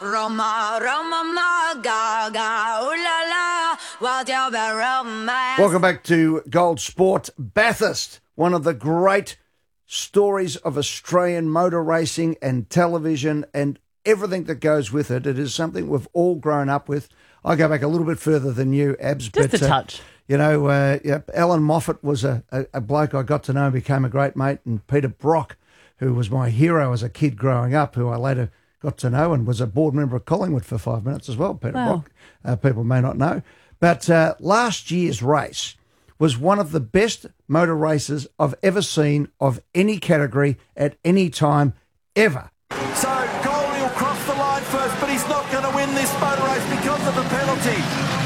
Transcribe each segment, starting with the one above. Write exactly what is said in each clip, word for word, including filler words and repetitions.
Roma, Roma, ma, ga, ga, ooh la la, what your romance. Welcome back to Gold Sport. Bathurst, one of the great stories of Australian motor racing and television and everything that goes with it. It is something we've all grown up with. I go back a little bit further than you, Abs. Just but, a touch. Uh, you know, uh, yeah, Alan Moffat was a, a, a bloke I got to know and became a great mate, and Peter Brock, who was my hero as a kid growing up, who I later got to know and was a board member of Collingwood for five minutes as well, Peter Wow. Brock. Uh, people may not know. But uh, last year's race was one of the best motor races I've ever seen of any category at any time ever. So Goldie will cross the line first, but he's not going to win this motor race because of the penalty.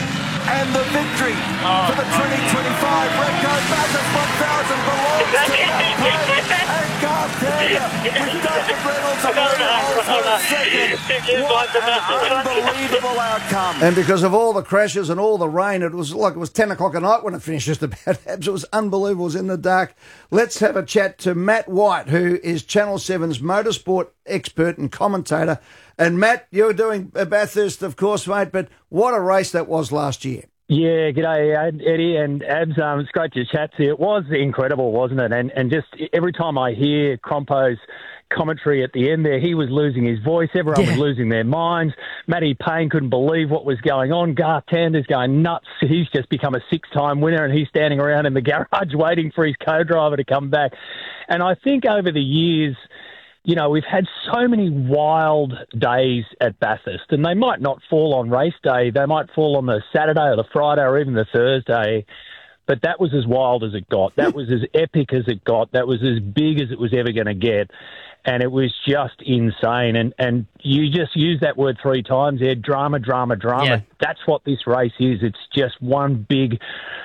And the victory oh, for the twenty twenty-five Repco Bathurst one thousand belongs to Matt Payne and Garth Tander with David Reynolds on the second. What an unbelievable outcome. And because of all the crashes and all the rain, it was like it was ten o'clock at night when it finished just about. It was unbelievable. It was in the dark. Let's have a chat to Matt White, who is Channel seven's motorsport expert and commentator. And Matt, you're doing Bathurst, of course, mate, but what a race that was last year. Yeah, g'day, Eddie and Abs. Um, it's great to chat to you. It was incredible, wasn't it? And and just every time I hear Crompo's commentary at the end there, he was losing his voice. Everyone yeah. was losing their minds. Matty Payne couldn't believe what was going on. Garth Tander's going nuts. He's just become a six-time winner, and he's standing around in the garage waiting for his co-driver to come back. And I think over the years, you know, we've had so many wild days at Bathurst, and they might not fall on race day. They might fall on the Saturday or the Friday or even the Thursday. But that was as wild as it got. That was as epic as it got. That was as big as it was ever going to get. And it was just insane. And and you just used that word three times there, drama, drama, drama. Yeah. That's what this race is. It's just one big...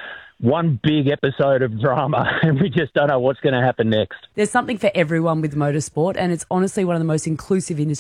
One big episode of drama, and we just don't know what's going to happen next. There's something for everyone with motorsport, and it's honestly one of the most inclusive industries